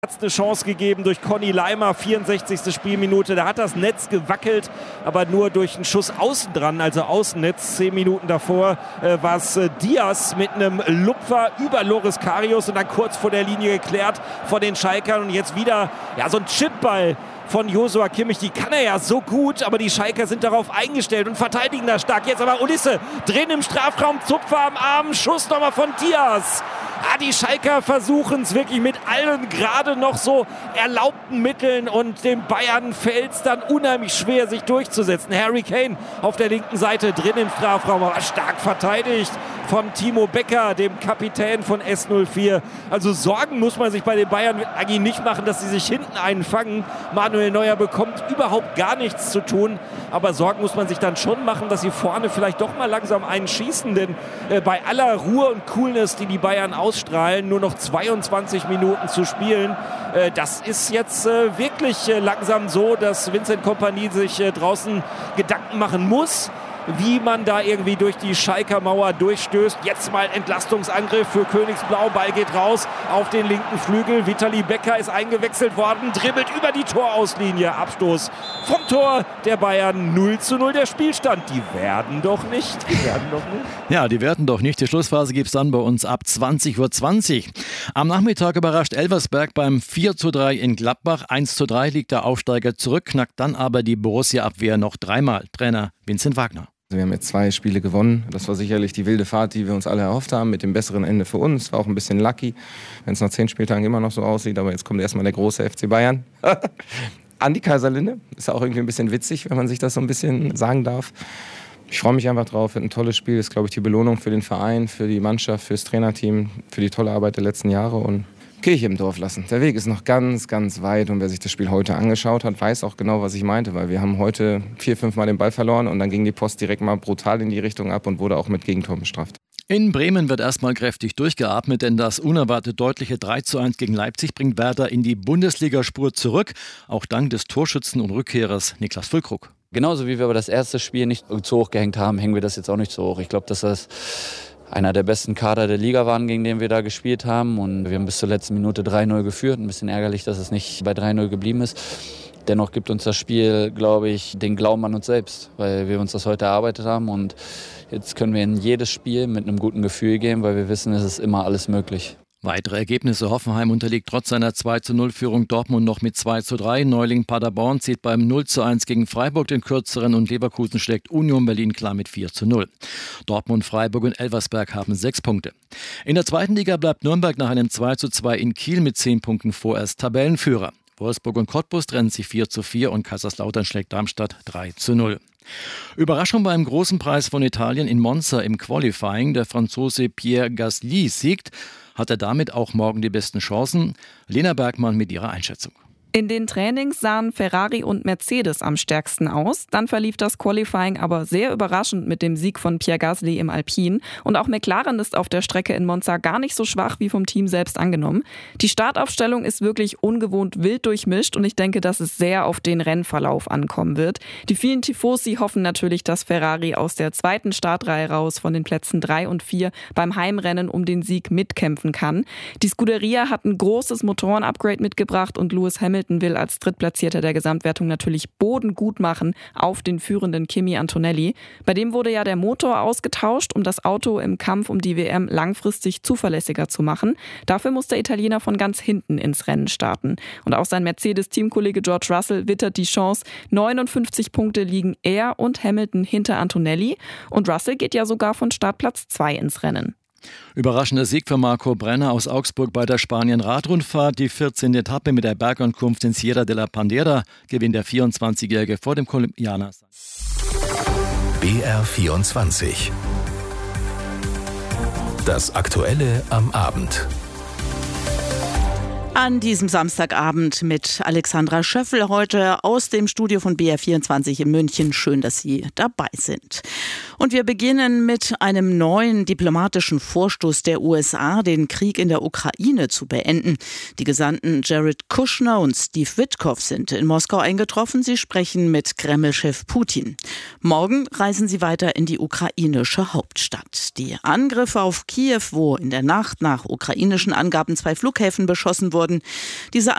Hat es eine Chance gegeben durch Conny Leimer, 64. Spielminute. Da hat das Netz gewackelt, aber nur durch einen Schuss außen dran, also Außennetz. 10 Minuten davor war es Diaz mit einem Lupfer über Loris Karius und dann kurz vor der Linie geklärt von den Schalkern. Und jetzt wieder so ein Chipball von Joshua Kimmich, die kann er ja so gut, aber die Schalker sind darauf eingestellt und verteidigen da stark. Jetzt aber Ulisse drin im Strafraum, Zupfer am Arm, Schuss nochmal von Diaz. Die Schalker versuchen es wirklich mit allen gerade noch so erlaubten Mitteln und dem Bayern fällt es dann unheimlich schwer, sich durchzusetzen. Harry Kane auf der linken Seite drin im Strafraum, aber stark verteidigt von Timo Becker, dem Kapitän von S04. Also Sorgen muss man sich bei den Bayern eigentlich nicht machen, dass sie sich hinten einfangen. Manuel Neuer bekommt überhaupt gar nichts zu tun, aber Sorgen muss man sich dann schon machen, dass sie vorne vielleicht doch mal langsam einen schießen, denn bei aller Ruhe und Coolness, die Bayern ausstrahlen, nur noch 22 Minuten zu spielen. Das ist jetzt wirklich langsam so, dass Vincent Kompany sich draußen Gedanken machen muss, wie man da irgendwie durch die Schalker Mauer durchstößt. Jetzt mal Entlastungsangriff für Königsblau. Ball geht raus auf den linken Flügel. Vitali Becker ist eingewechselt worden, dribbelt über die Torauslinie. Abstoß vom Tor der Bayern. 0:0 der Spielstand. Die werden doch nicht. Ja, die werden doch nicht. Die Schlussphase gibt es dann bei uns ab 20:20 Uhr. Am Nachmittag überrascht Elversberg beim 4:3 in Gladbach. 1:3 liegt der Aufsteiger zurück, knackt dann aber die Borussia-Abwehr noch dreimal. Trainer Vincent Wagner. Wir haben jetzt 2 Spiele gewonnen. Das war sicherlich die wilde Fahrt, die wir uns alle erhofft haben, mit dem besseren Ende für uns. War auch ein bisschen lucky, wenn es nach 10 Spieltagen immer noch so aussieht. Aber jetzt kommt erstmal der große FC Bayern. An die Kaiserlinde. Ist auch irgendwie ein bisschen witzig, wenn man sich das so ein bisschen sagen darf. Ich freue mich einfach drauf. Wird ein tolles Spiel. Ist, glaube ich, die Belohnung für den Verein, für die Mannschaft, für das Trainerteam, für die tolle Arbeit der letzten Jahre. Und Kirche im Dorf lassen. Der Weg ist noch ganz, ganz weit und wer sich das Spiel heute angeschaut hat, weiß auch genau, was ich meinte, weil wir haben heute 4-5 Mal den Ball verloren und dann ging die Post direkt mal brutal in die Richtung ab und wurde auch mit Gegentor bestraft. In Bremen wird erstmal kräftig durchgeatmet, denn das unerwartet deutliche 3:1 gegen Leipzig bringt Werder in die Bundesligaspur zurück, auch dank des Torschützen und Rückkehrers Niklas Füllkrug. Genauso wie wir aber das erste Spiel nicht zu hoch gehängt haben, hängen wir das jetzt auch nicht so hoch. Ich glaube, dass das einer der besten Kader der Liga waren, gegen den wir da gespielt haben. Und wir haben bis zur letzten Minute 3:0 geführt. Ein bisschen ärgerlich, dass es nicht bei 3:0 geblieben ist. Dennoch gibt uns das Spiel, glaube ich, den Glauben an uns selbst, weil wir uns das heute erarbeitet haben. Und jetzt können wir in jedes Spiel mit einem guten Gefühl gehen, weil wir wissen, es ist immer alles möglich. Weitere Ergebnisse: Hoffenheim unterliegt trotz seiner 2:0-Führung Dortmund noch mit 2:3. Neuling Paderborn zieht beim 0:1 gegen Freiburg den kürzeren und Leverkusen schlägt Union Berlin klar mit 4:0. Dortmund, Freiburg und Elversberg haben 6 Punkte. In der zweiten Liga bleibt Nürnberg nach einem 2:2 in Kiel mit 10 Punkten vorerst Tabellenführer. Wolfsburg und Cottbus trennen sich 4:4 und Kaiserslautern schlägt Darmstadt 3:0. Überraschung beim großen Preis von Italien in Monza im Qualifying. Der Franzose Pierre Gasly siegt. Hat er damit auch morgen die besten Chancen? Lena Bergmann mit ihrer Einschätzung. In den Trainings sahen Ferrari und Mercedes am stärksten aus. Dann verlief das Qualifying aber sehr überraschend mit dem Sieg von Pierre Gasly im Alpine. Und auch McLaren ist auf der Strecke in Monza gar nicht so schwach wie vom Team selbst angenommen. Die Startaufstellung ist wirklich ungewohnt wild durchmischt und ich denke, dass es sehr auf den Rennverlauf ankommen wird. Die vielen Tifosi hoffen natürlich, dass Ferrari aus der zweiten Startreihe raus von den Plätzen 3 und 4 beim Heimrennen um den Sieg mitkämpfen kann. Die Scuderia hat ein großes Motorenupgrade mitgebracht und Lewis Hamilton will als Drittplatzierter der Gesamtwertung natürlich Boden gut machen auf den führenden Kimi Antonelli. Bei dem wurde ja der Motor ausgetauscht, um das Auto im Kampf um die WM langfristig zuverlässiger zu machen. Dafür muss der Italiener von ganz hinten ins Rennen starten. Und auch sein Mercedes-Teamkollege George Russell wittert die Chance. 59 Punkte liegen er und Hamilton hinter Antonelli. Und Russell geht ja sogar von Startplatz 2 ins Rennen. Überraschender Sieg für Marco Brenner aus Augsburg bei der Spanien-Radrundfahrt. Die 14. Etappe mit der Bergankunft in Sierra de la Pandera gewinnt der 24-Jährige vor dem Kolumbianer. BR24. Das Aktuelle am Abend. An diesem Samstagabend mit Alexandra Schöffel heute aus dem Studio von BR24 in München. Schön, dass Sie dabei sind. Und wir beginnen mit einem neuen diplomatischen Vorstoß der USA, den Krieg in der Ukraine zu beenden. Die Gesandten Jared Kushner und Steve Witkoff sind in Moskau eingetroffen. Sie sprechen mit Kreml-Chef Putin. Morgen reisen sie weiter in die ukrainische Hauptstadt. Die Angriffe auf Kiew, wo in der Nacht nach ukrainischen Angaben 2 Flughäfen beschossen wurden, diese